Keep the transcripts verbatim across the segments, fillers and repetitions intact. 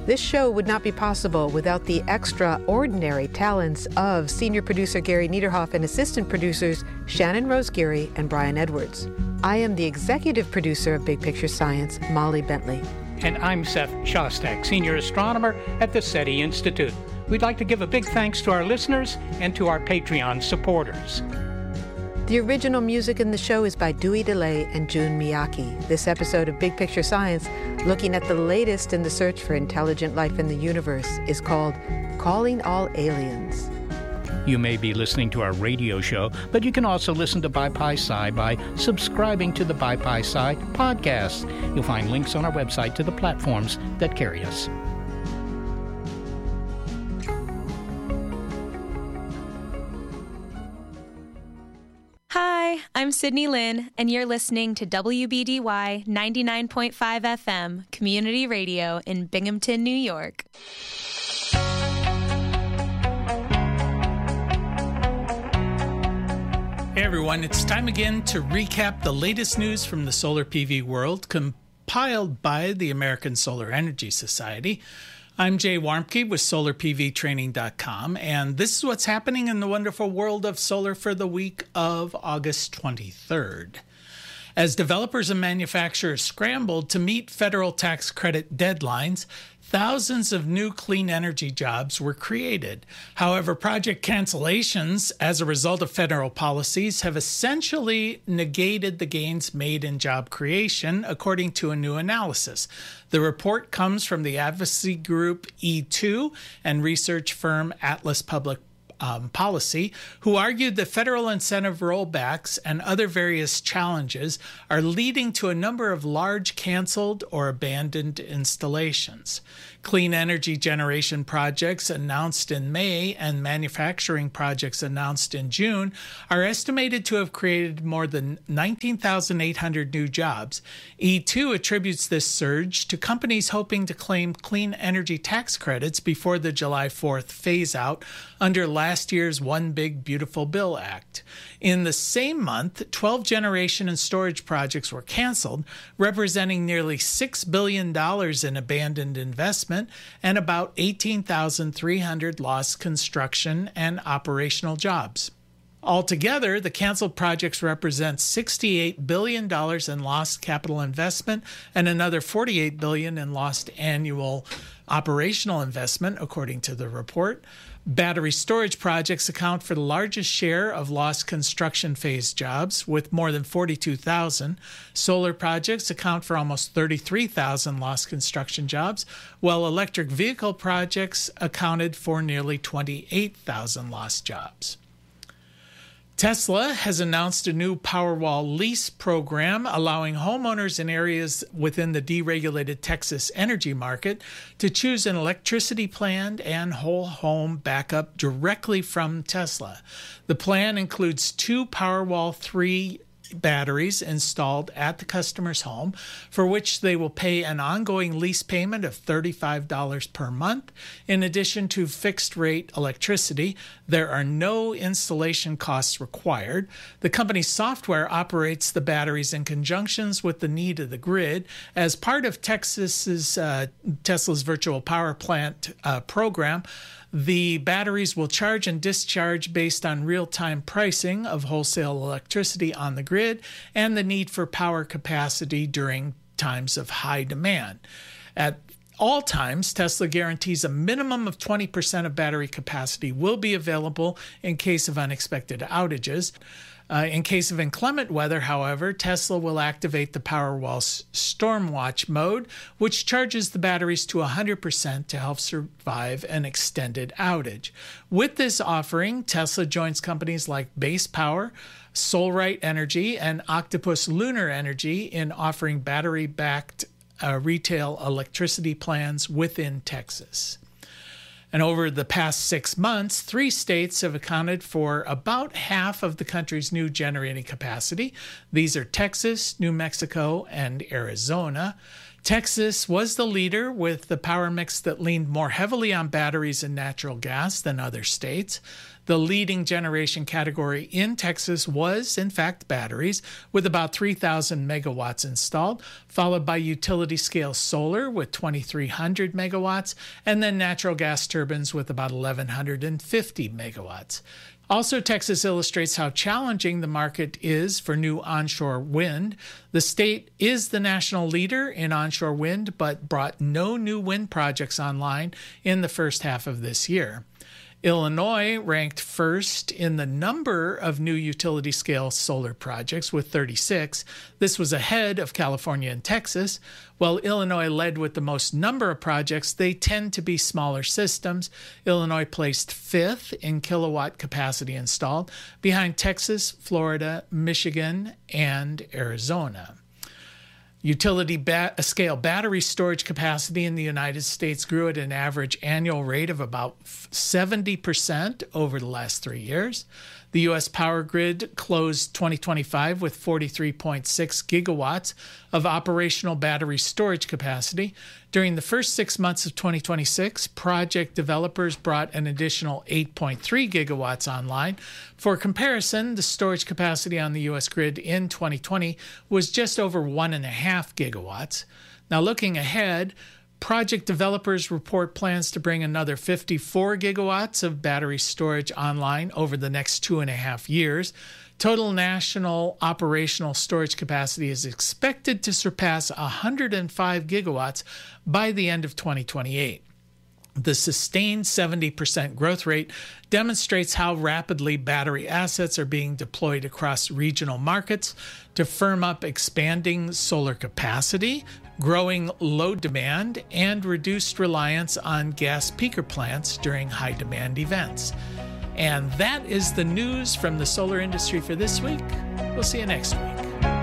This show would not be possible without the extraordinary talents of senior producer Gary Niederhoff and assistant producers Shannon Rose Geary and Brian Edwards. I am the executive producer of Big Picture Science, Molly Bentley. And I'm Seth Shostak, senior astronomer at the SETI Institute. We'd like to give a big thanks to our listeners and to our Patreon supporters. The original music in the show is by Dewey DeLay and Jun Miyake. This episode of Big Picture Science, looking at the latest in the search for intelligent life in the universe, is called Calling All Aliens. You may be listening to our radio show, but you can also listen to BiPi-Sci by subscribing to the BiPi-Sci podcast. You'll find links on our website to the platforms that carry us. Hi, I'm Sydney Lynn, and you're listening to W B D Y ninety-nine point five F M Community Radio in Binghamton, New York. Hey everyone, it's time again to recap the latest news from the solar P V world, compiled by the American Solar Energy Society. I'm Jay Warmke with solar p v training dot com, and this is what's happening in the wonderful world of solar for the week of August twenty-third. As developers and manufacturers scrambled to meet federal tax credit deadlines, thousands of new clean energy jobs were created. However, project cancellations as a result of federal policies have essentially negated the gains made in job creation, according to a new analysis. The report comes from the advocacy group E two and research firm Atlas Public Um, policy, who argued that federal incentive rollbacks and other various challenges are leading to a number of large canceled or abandoned installations. Clean energy generation projects announced in May and manufacturing projects announced in June are estimated to have created more than nineteen thousand eight hundred new jobs. E two attributes this surge to companies hoping to claim clean energy tax credits before the July fourth phase-out under last year's One Big Beautiful Bill Act. In the same month, twelve generation and storage projects were canceled, representing nearly six billion dollars in abandoned investment and about eighteen thousand three hundred lost construction and operational jobs. Altogether, the canceled projects represent sixty-eight billion dollars in lost capital investment and another forty-eight billion dollars in lost annual operational investment, according to the report. Battery storage projects account for the largest share of lost construction phase jobs, with more than forty-two thousand. Solar projects account for almost thirty-three thousand lost construction jobs, while electric vehicle projects accounted for nearly twenty-eight thousand lost jobs. Tesla has announced a new Powerwall lease program allowing homeowners in areas within the deregulated Texas energy market to choose an electricity plan and whole home backup directly from Tesla. The plan includes two Powerwall three batteries installed at the customer's home, for which they will pay an ongoing lease payment of thirty-five dollars per month. In addition to fixed rate electricity, there are no installation costs required. The company's software operates the batteries in conjunction with the need of the grid. As part of Texas's uh, Tesla's virtual power plant uh, program, the batteries will charge and discharge based on real-time pricing of wholesale electricity on the grid and the need for power capacity during times of high demand. At all times, Tesla guarantees a minimum of twenty percent of battery capacity will be available in case of unexpected outages. Uh, in case of inclement weather, however, Tesla will activate the Powerwall Storm Watch mode, which charges the batteries to one hundred percent to help survive an extended outage. With this offering, Tesla joins companies like Base Power, Solrite Energy, and Octopus Lunar Energy in offering battery-backed uh, retail electricity plans within Texas. And over the past six months, three states have accounted for about half of the country's new generating capacity. These are Texas, New Mexico, and Arizona. Texas was the leader with the power mix that leaned more heavily on batteries and natural gas than other states. The leading generation category in Texas was, in fact, batteries, with about three thousand megawatts installed, followed by utility-scale solar with twenty-three hundred megawatts, and then natural gas turbines with about eleven fifty megawatts. Also, Texas illustrates how challenging the market is for new onshore wind. The state is the national leader in onshore wind, but brought no new wind projects online in the first half of this year. Illinois ranked first in the number of new utility-scale solar projects with thirty-six. This was ahead of California and Texas. While Illinois led with the most number of projects, they tend to be smaller systems. Illinois placed fifth in kilowatt capacity installed, behind Texas, Florida, Michigan, and Arizona. Utility ba- scale battery storage capacity in the United States grew at an average annual rate of about seventy percent over the last three years. The U S power grid closed twenty twenty-five with forty-three point six gigawatts of operational battery storage capacity. During the first six months of twenty twenty-six, project developers brought an additional eight point three gigawatts online. For comparison, the storage capacity on the U S grid in twenty twenty was just over one and a half gigawatts. Now, looking ahead, project developers report plans to bring another fifty-four gigawatts of battery storage online over the next two and a half years. Total national operational storage capacity is expected to surpass one hundred five gigawatts by the end of twenty twenty-eight. The sustained seventy percent growth rate demonstrates how rapidly battery assets are being deployed across regional markets to firm up expanding solar capacity, growing load demand, and reduced reliance on gas peaker plants during high-demand events. And that is the news from the solar industry for this week. We'll see you next week.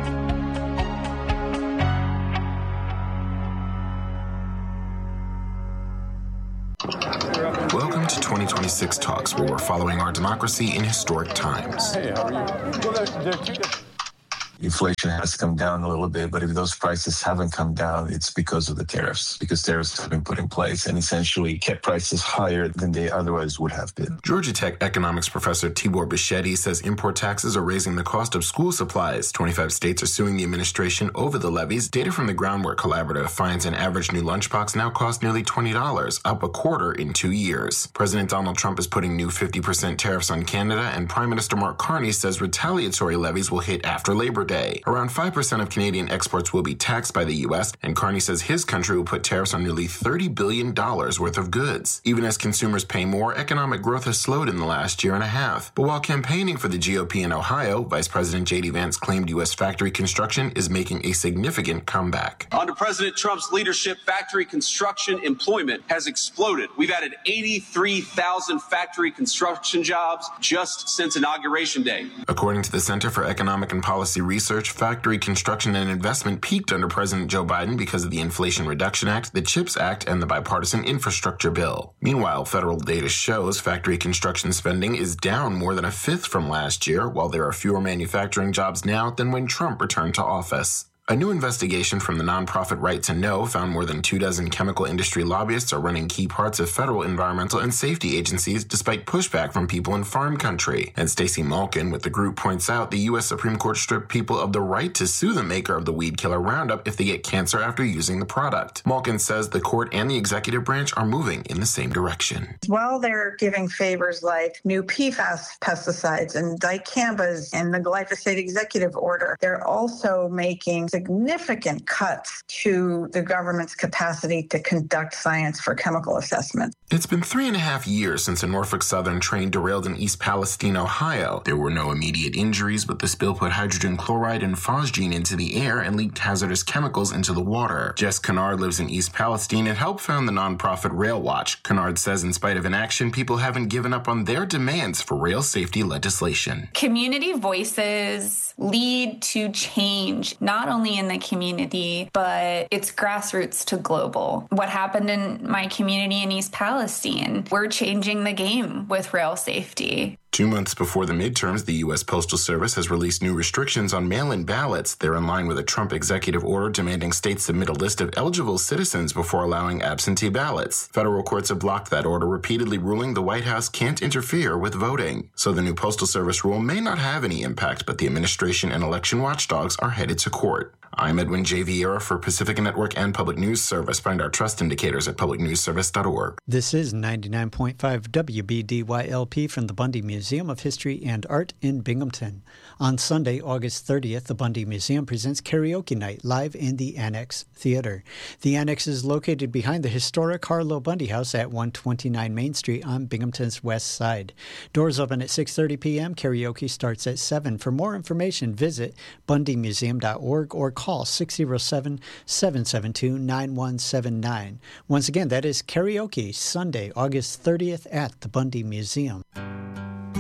Welcome to twenty twenty-six Talks, where we're following our democracy in historic times. Hey, how are you? Well, there, there are two different... Inflation has come down a little bit, but if those prices haven't come down, it's because of the tariffs, because tariffs have been put in place and essentially kept prices higher than they otherwise would have been. Georgia Tech economics professor Tibor Bichetti says import taxes are raising the cost of school supplies. twenty-five states are suing the administration over the levies. Data from the Groundwork Collaborative finds an average new lunchbox now costs nearly twenty dollars, up a quarter in two years. President Donald Trump is putting new fifty percent tariffs on Canada, and Prime Minister Mark Carney says retaliatory levies will hit after Labor Day. Around five percent of Canadian exports will be taxed by the U S, and Carney says his country will put tariffs on nearly thirty billion dollars worth of goods. Even as consumers pay more, economic growth has slowed in the last year and a half. But while campaigning for the G O P in Ohio, Vice President J D Vance claimed U S factory construction is making a significant comeback. Under President Trump's leadership, factory construction employment has exploded. We've added eighty-three thousand factory construction jobs just since Inauguration Day. According to the Center for Economic and Policy Research, factory construction and investment peaked under President Joe Biden because of the Inflation Reduction Act, the CHIPS Act, and the Bipartisan Infrastructure Bill. Meanwhile, federal data shows factory construction spending is down more than a fifth from last year, while there are fewer manufacturing jobs now than when Trump returned to office. A new investigation from the nonprofit Right to Know found more than two dozen chemical industry lobbyists are running key parts of federal environmental and safety agencies despite pushback from people in farm country. And Stacey Malkin with the group points out the U S Supreme Court stripped people of the right to sue the maker of the weed killer Roundup if they get cancer after using the product. Malkin says the court and the executive branch are moving in the same direction. While they're giving favors like new P FAS pesticides and dicambas and the glyphosate executive order, they're also making significant cuts to the government's capacity to conduct science for chemical assessment. It's been three and a half years since a Norfolk Southern train derailed in East Palestine, Ohio. There were no immediate injuries, but the spill put hydrogen chloride and phosgene into the air and leaked hazardous chemicals into the water. Jess Kennard lives in East Palestine and helped found the nonprofit Rail Watch. Kennard says in spite of inaction, people haven't given up on their demands for rail safety legislation. Community voices lead to change, not only in the community, but it's grassroots to global. What happened in my community in East Palestine, we're changing the game with rail safety. Two months before the midterms, the U S Postal Service has released new restrictions on mail-in ballots. They're in line with a Trump executive order demanding states submit a list of eligible citizens before allowing absentee ballots. Federal courts have blocked that order, repeatedly ruling the White House can't interfere with voting. So the new Postal Service rule may not have any impact, but the administration and election watchdogs are headed to court. I'm Edwin J. Vieira for Pacifica Network and Public News Service. Find our trust indicators at public news service dot org. This is ninety-nine point five W B D Y L P from the Bundy Museum of History and Art in Binghamton. On Sunday, August thirtieth, the Bundy Museum presents Karaoke Night live in the Annex Theater. The Annex is located behind the historic Harlow Bundy House at one twenty-nine Main Street on Binghamton's west side. Doors open at six thirty p.m. Karaoke starts at seven. For more information, visit bundy museum dot org or call six oh seven, seven seven two, nine one seven nine. Once again, that is karaoke Sunday, August thirtieth at the Bundy Museum.